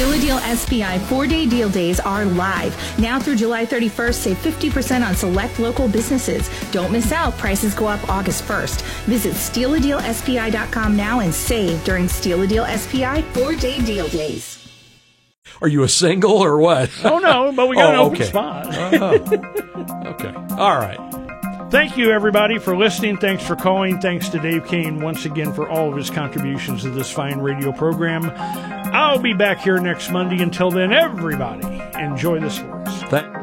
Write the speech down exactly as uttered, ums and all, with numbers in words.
Steal a Deal S P I four-day deal days are live. Now through July thirty-first, save fifty percent on select local businesses. Don't miss out. Prices go up August first. Visit steal a deal S P I dot com now and save during Steal a Deal S P I four-day deal days. Are you a single or what? Oh, no, but we got oh, an open okay. spot. uh-huh. Okay. All right. Thank you, everybody, for listening. Thanks for calling. Thanks to Dave Kane once again for all of his contributions to this fine radio program. I'll be back here next Monday. Until then, everybody, enjoy the sports. Thank-